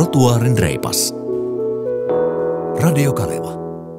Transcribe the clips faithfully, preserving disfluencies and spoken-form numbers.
Trotuaarin reipas. Radio Kaleva.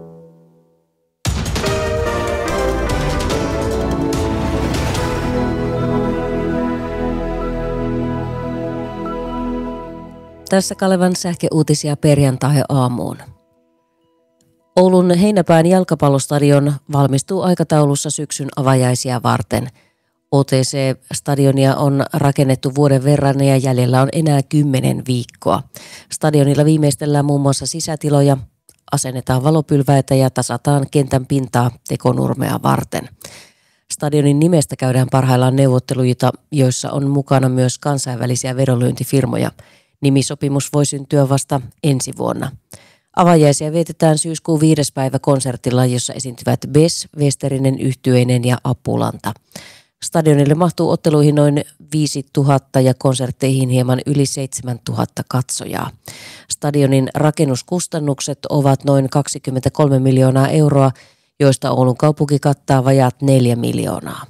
Tässä Kalevan sähköuutisia perjantai-aamuun. Oulun Heinäpään jalkapallostadion valmistuu aikataulussa syksyn avajaisia varten. O T C-stadionia on rakennettu vuoden verran ja jäljellä on enää kymmenen viikkoa. Stadionilla viimeistellään muun muassa sisätiloja, asennetaan valopylväitä ja tasataan kentän pintaa tekonurmea varten. Stadionin nimestä käydään parhaillaan neuvotteluita, joissa on mukana myös kansainvälisiä vedonlyöntifirmoja. Nimisopimus voi syntyä vasta ensi vuonna. Avajaisia vietetään syyskuun viides päivä konsertilla, jossa esiintyvät Bes, Westerinen, Yhtyeinen ja Apulanta. Stadionille mahtuu otteluihin noin viisituhatta ja konsertteihin hieman yli seitsemäntuhatta katsojaa. Stadionin rakennuskustannukset ovat noin kaksikymmentäkolme miljoonaa euroa, joista Oulun kaupunki kattaa vajaat neljä miljoonaa.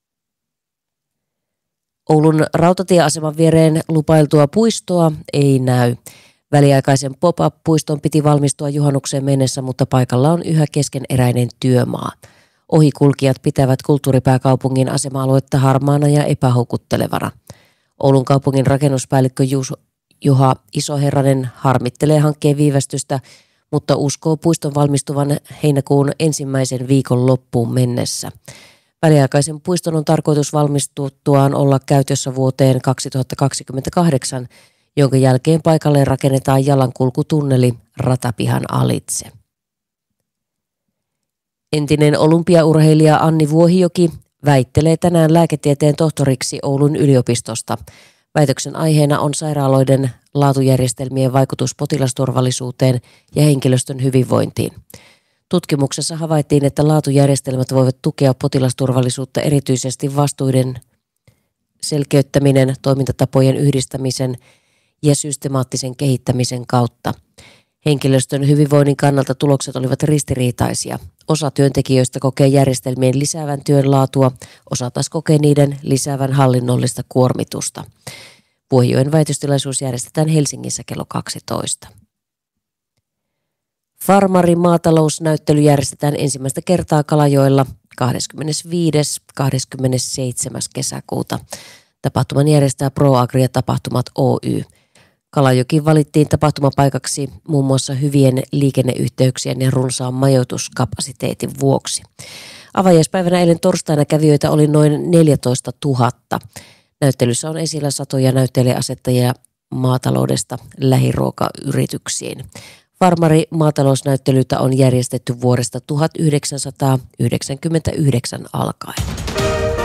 Oulun rautatieaseman viereen lupailtua puistoa ei näy. Väliaikaisen pop-up-puiston piti valmistua juhannukseen mennessä, mutta paikalla on yhä keskeneräinen työmaa. Ohikulkijat pitävät kulttuuripääkaupungin asema-aluetta harmaana ja epähoukuttelevana. Oulun kaupungin rakennuspäällikkö Juha Isoherranen harmittelee hankkeen viivästystä, mutta uskoo puiston valmistuvan heinäkuun ensimmäisen viikon loppuun mennessä. Väliaikaisen puiston on tarkoitus valmistuttuaan olla käytössä vuoteen kaksituhattakaksikymmentäkahdeksan, jonka jälkeen paikalle rakennetaan jalankulkutunneli ratapihan alitse. Entinen olympiaurheilija Anni Vuohijoki väittelee tänään lääketieteen tohtoriksi Oulun yliopistosta. Väitöksen aiheena on sairaaloiden laatujärjestelmien vaikutus potilasturvallisuuteen ja henkilöstön hyvinvointiin. Tutkimuksessa havaittiin, että laatujärjestelmät voivat tukea potilasturvallisuutta erityisesti vastuiden selkeyttäminen, toimintatapojen yhdistämisen ja systemaattisen kehittämisen kautta. Henkilöstön hyvinvoinnin kannalta tulokset olivat ristiriitaisia. Osa työntekijöistä kokee järjestelmien lisäävän työn laatua, osa taas kokee niiden lisäävän hallinnollista kuormitusta. Vuohijoen väitöstilaisuus järjestetään Helsingissä kello kaksitoista. Farmarin maatalousnäyttely järjestetään ensimmäistä kertaa Kalajoella kahdeskymmenesviides kahdeskymmenesseitsemäs kesäkuuta. Tapahtuman järjestää ProAgria Tapahtumat Oy. Kalajoki valittiin tapahtumapaikaksi muun muassa hyvien liikenneyhteyksien ja runsaan majoituskapasiteetin vuoksi. Avajaispäivänä eilen torstaina kävijöitä oli noin neljätoista tuhatta. Näyttelyssä on esillä satoja näyttelijäasettajia maataloudesta lähiruokayrityksiin. Farmari maatalousnäyttelyitä on järjestetty vuodesta tuhatyhdeksänsataayhdeksänkymmentäyhdeksän alkaen.